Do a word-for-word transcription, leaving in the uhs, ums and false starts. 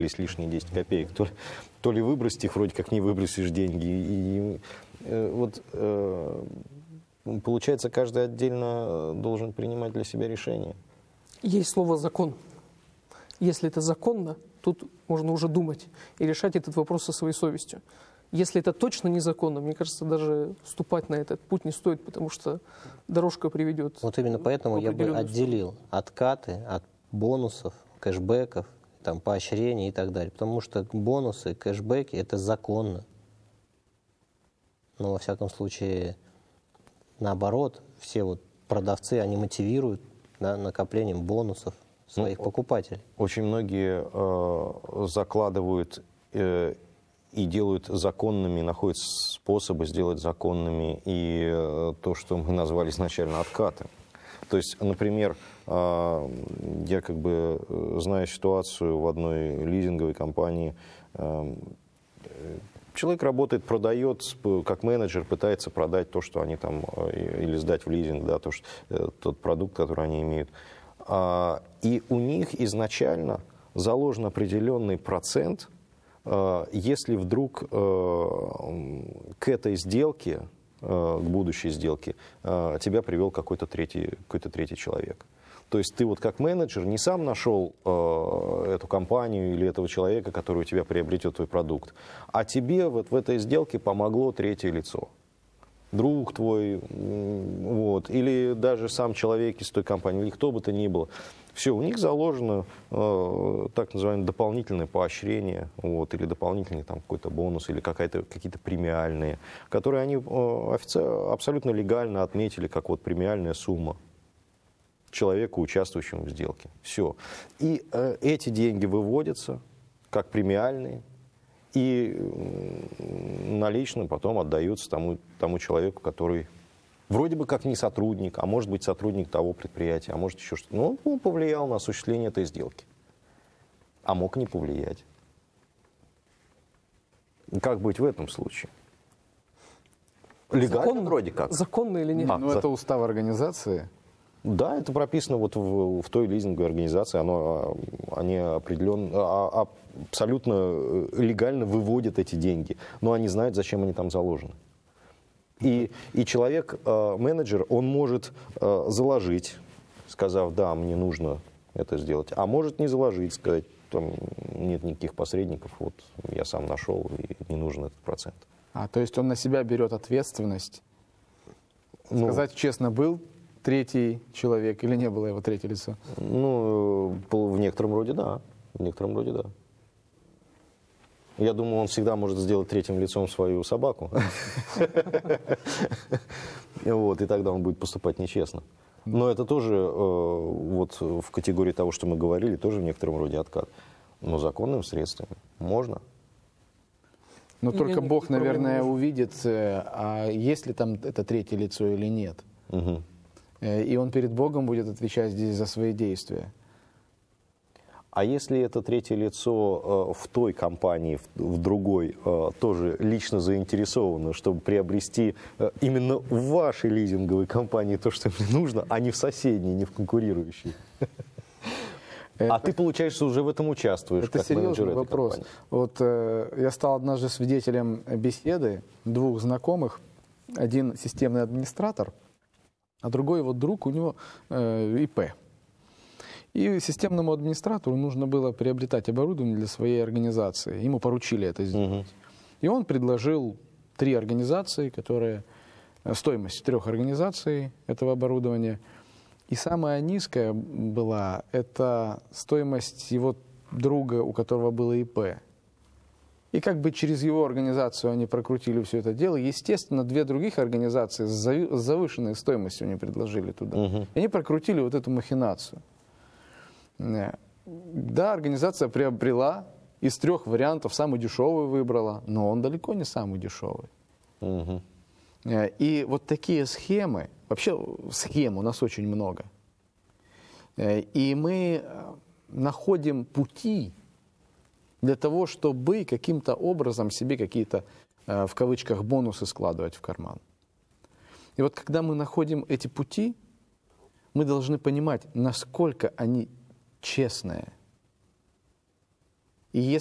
лишние десять копеек, то ли, то ли выбросить их, вроде как не выбросишь деньги. И э, вот э, получается, каждый отдельно должен принимать для себя решение. Есть слово «закон». Если это законно, тут можно уже думать и решать этот вопрос со своей совестью. Если это точно незаконно, мне кажется, даже вступать на этот путь не стоит, потому что дорожка приведет. Вот именно поэтому я бы отделил откаты от бонусов, кэшбэков, там, поощрений и так далее. Потому что бонусы, кэшбэки – это законно. Но, во всяком случае, наоборот, все вот продавцы, они мотивируют, да, накоплением бонусов своих ну, покупателей. Очень многие э, закладывают э, и делают законными, находят способы сделать законными и э, то, что мы назвали изначально откаты. То есть, например, я как бы знаю ситуацию в одной лизинговой компании. Человек работает, продает, как менеджер пытается продать то, что они там, или сдать в лизинг, да, то, что, тот продукт, который они имеют. И у них изначально заложен определенный процент, если вдруг к этой сделке, к будущей сделке, тебя привел какой-то третий, какой-то третий человек. То есть ты вот как менеджер не сам нашел э, эту компанию или этого человека, который у тебя приобретет твой продукт, а тебе вот в этой сделке помогло третье лицо. Друг твой, вот, или даже сам человек из той компании, или кто бы то ни было. Все, у них заложено э, так называемое дополнительное поощрение, вот, или дополнительный там какой-то бонус, или какая-то, какие-то премиальные, которые они э, офици- абсолютно легально отметили как вот премиальная сумма человеку, участвующему в сделке. Все. И э, эти деньги выводятся как премиальные, и э, налично потом отдаются тому, тому человеку, который вроде бы как не сотрудник, а может быть сотрудник того предприятия, а может еще что-то. Но он повлиял на осуществление этой сделки. А мог не повлиять. Как быть в этом случае? Легально законно, вроде как. Законно или нет? А, ну, за... это устав организации. Да, это прописано вот в, в той лизинговой организации. Оно, они определенно, абсолютно легально выводят эти деньги. Но они знают, зачем они там заложены. И, и человек, э, менеджер, он может э, заложить, сказав, да, мне нужно это сделать. А может не заложить, сказать, там нет никаких посредников, вот я сам нашел, и не нужен этот процент. А, то есть он на себя берет ответственность. Ну, сказать честно, был третий человек или не было его третье лицо? Ну, в некотором роде да. В некотором роде да. Я думаю, он всегда может сделать третьим лицом свою собаку. Вот, и тогда он будет поступать нечестно. Но это тоже вот в категории того, что мы говорили, тоже в некотором роде откат. Но законным средствами можно. Но только Бог, наверное, увидит, а есть ли там это третье лицо или нет. И он перед Богом будет отвечать здесь за свои действия. А если это третье лицо э, в той компании, в, в другой, э, тоже лично заинтересовано, чтобы приобрести э, именно в вашей лизинговой компании то, что им нужно, а не в соседней, не в конкурирующей? Это, а ты, получается, уже в этом участвуешь. Это серьезный вопрос. Вот э, я стал однажды свидетелем беседы двух знакомых. Один системный администратор, а другой его друг, у него э, ИП. И системному администратору нужно было приобретать оборудование для своей организации. Ему поручили это сделать. Угу. И он предложил три организации, которые... Стоимость трех организаций этого оборудования. И самая низкая была, это стоимость его друга, у которого было ИП. И как бы через его организацию они прокрутили все это дело. Естественно, две других организации с завышенной стоимостью они предложили туда. Угу. И они прокрутили вот эту махинацию. Да, организация приобрела, из трех вариантов самый дешевый выбрала, но он далеко не самый дешевый. Угу. И вот такие схемы, вообще схем у нас очень много. И мы находим пути для того, чтобы каким-то образом себе какие-то, в кавычках, бонусы складывать в карман. И вот когда мы находим эти пути, мы должны понимать, насколько они честные. И